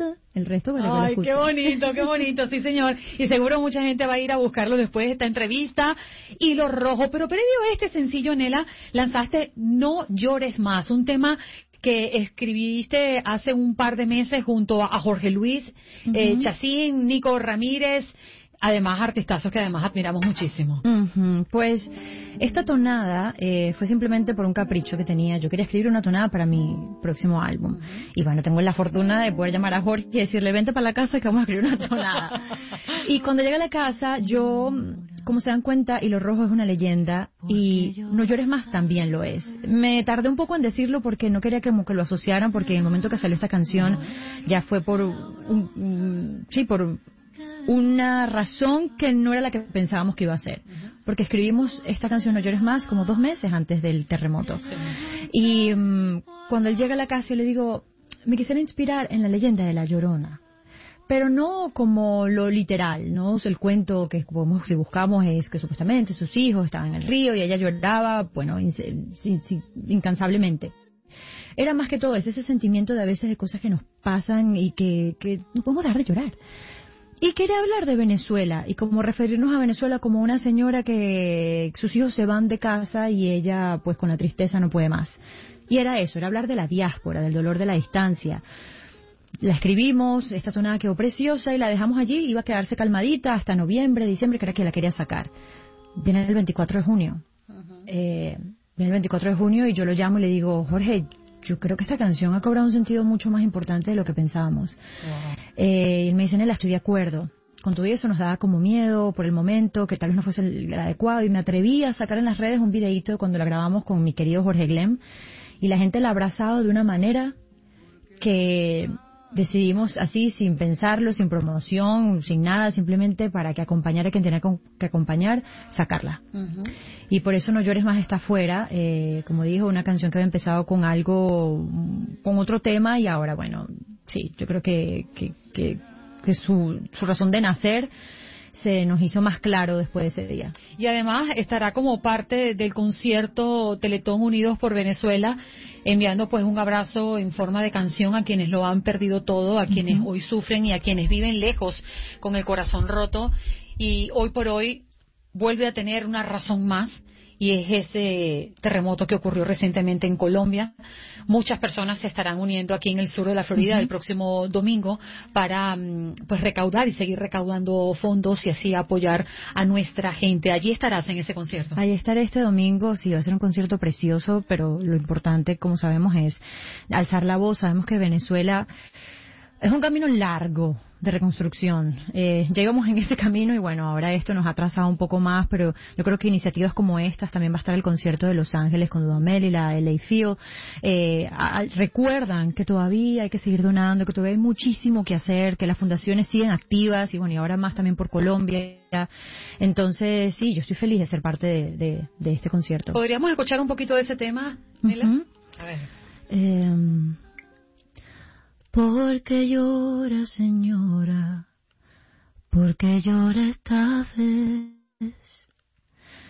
el resto para que lo escuchen. Qué bonito, sí señor. Y seguro mucha gente va a ir a buscarlo después de esta entrevista. Hilo Rojo, pero previo a este sencillo, Nela, lanzaste No Llores Más, un tema que escribiste hace un par de meses junto a Jorge Luis, Chacín, Nico Ramírez, además artistazos que además admiramos muchísimo. Pues esta tonada fue simplemente por un capricho que tenía. Yo quería escribir una tonada para mi próximo álbum. Y bueno, tengo la fortuna de poder llamar a Jorge y decirle, vente para la casa que vamos a escribir una tonada. Y cuando llegué a la casa, yo, como se dan cuenta, Hilo Rojo es una leyenda y No Llores Más también lo es. Me tardé un poco en decirlo porque no quería como que lo asociaran, porque en el momento que salió esta canción ya fue por por una razón que no era la que pensábamos que iba a ser. Porque escribimos esta canción No Llores Más como 2 meses antes del terremoto. Y cuando él llega a la casa, yo le digo, me quisiera inspirar en la leyenda de La Llorona. Pero no como lo literal, ¿no? O sea, el cuento que si buscamos es que supuestamente sus hijos estaban en el río y ella lloraba, bueno, incansablemente. Era más que todo ese sentimiento de a veces de cosas que nos pasan y que no podemos dejar de llorar. Y quería hablar de Venezuela y como referirnos a Venezuela como una señora que sus hijos se van de casa y ella pues con la tristeza no puede más. Y era eso, era hablar de la diáspora, del dolor de la distancia. La escribimos, esta tonada quedó preciosa y la dejamos allí, iba a quedarse calmadita hasta noviembre, diciembre, que era que la quería sacar. Viene el 24 de junio. Viene el 24 de junio y yo lo llamo y le digo, Jorge, yo creo que esta canción ha cobrado un sentido mucho más importante de lo que pensábamos. Y él me dice, Nela, estoy de acuerdo. Con todo eso nos daba como miedo por el momento, que tal vez no fuese el adecuado, y me atreví a sacar en las redes un videíto de cuando la grabamos con mi querido Jorge Glem, y la gente la ha abrazado de una manera que decidimos así, sin pensarlo, sin promoción, sin nada, simplemente para que acompañara a quien tenía que acompañar, sacarla. Y por eso No Llores Más está afuera, como dijo, una canción que había empezado con algo, con otro tema, y ahora, bueno, sí, yo creo que su razón de nacer se nos hizo más claro después de ese día. Y además estará como parte del concierto Teletón Unidos por Venezuela, enviando pues un abrazo en forma de canción a quienes lo han perdido todo, a quienes hoy sufren y a quienes viven lejos con el corazón roto, y hoy por hoy vuelve a tener una razón más, y es ese terremoto que ocurrió recientemente en Colombia. Muchas personas se estarán uniendo aquí en el sur de la Florida el próximo domingo para pues recaudar y seguir recaudando fondos y así apoyar a nuestra gente. Allí estarás en ese concierto. Allí estaré este domingo, sí, va a ser un concierto precioso, pero lo importante, como sabemos, es alzar la voz. Sabemos que Venezuela es un camino largo de reconstrucción. Ya íbamos en ese camino y bueno, ahora esto nos ha atrasado un poco más, pero yo creo que iniciativas como estas, también va a estar el concierto de Los Ángeles con Dudamel y la LA Field, recuerdan que todavía hay que seguir donando, que todavía hay muchísimo que hacer, que las fundaciones siguen activas y bueno, y ahora más también por Colombia. Entonces, sí, yo estoy feliz de ser parte de este concierto. ¿Podríamos escuchar un poquito de ese tema, Nela? A ver. Porque llora, señora, porque llora esta vez.